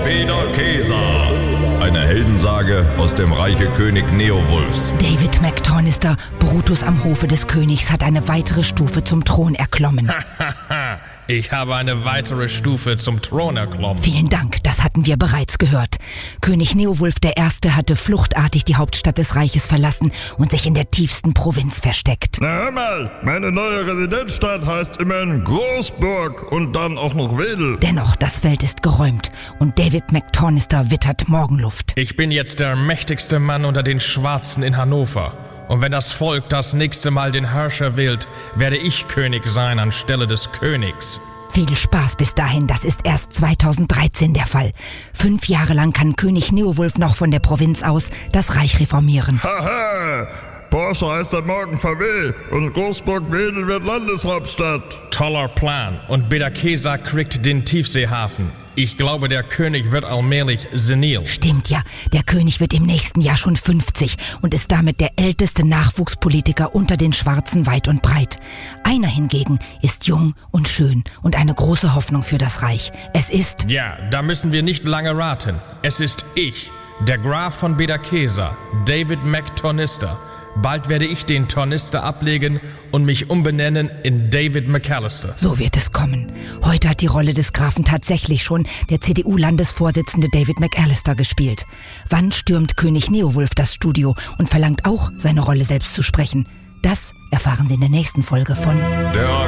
Beda Kesa. Eine Heldensage aus dem Reiche König Neowulfs. David McTornister, Brutus am Hofe des Königs, hat eine weitere Stufe zum Thron erklommen. Ich habe eine weitere Stufe zum Thron erklommen. Vielen Dank, das hatten wir bereits gehört. König Neowulf I. hatte fluchtartig die Hauptstadt des Reiches verlassen und sich in der tiefsten Provinz versteckt. Na hör mal, meine neue Residenzstadt heißt immerhin Großburg und dann auch noch Wedel. Dennoch, das Feld ist geräumt und David McTornister wittert Morgenluft. Ich bin jetzt der mächtigste Mann unter den Schwarzen in Hannover. Und wenn das Volk das nächste Mal den Herrscher wählt, werde ich König sein anstelle des Königs. Viel Spaß bis dahin, das ist erst 2013 der Fall. 5 Jahre lang kann König Neowulf noch von der Provinz aus das Reich reformieren. Haha, Porsche heißt dann morgen VW und Großburg-Wedel wird Landeshauptstadt. Toller Plan. Und Beda Kesa kriegt den Tiefseehafen. Ich glaube, der König wird allmählich senil. Stimmt ja, der König wird im nächsten Jahr schon 50 und ist damit der älteste Nachwuchspolitiker unter den Schwarzen weit und breit. Einer hingegen ist jung und schön und eine große Hoffnung für das Reich. Es ist... Ja, da müssen wir nicht lange raten. Es ist ich, der Graf von Beda Kesa, David McTornister. Bald werde ich den Tornister ablegen und mich umbenennen in David McAllister. So wird es kommen. Heute hat die Rolle des Grafen tatsächlich schon der CDU-Landesvorsitzende David McAllister gespielt. Wann stürmt König Neowulf das Studio und verlangt auch, seine Rolle selbst zu sprechen? Das erfahren Sie in der nächsten Folge von Der